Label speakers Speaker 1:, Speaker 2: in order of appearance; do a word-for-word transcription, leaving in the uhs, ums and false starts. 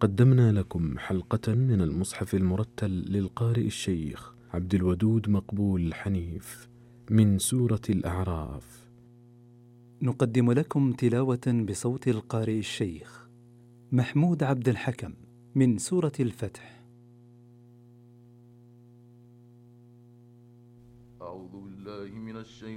Speaker 1: قدمنا لكم حلقة من المصحف المرتل للقارئ الشيخ عبد الودود مقبول حنيف من سورة الأعراف.
Speaker 2: نقدم لكم تلاوة بصوت القارئ الشيخ محمود عبد الحكم من سورة الفتح.
Speaker 3: أعوذ بالله من الشيطان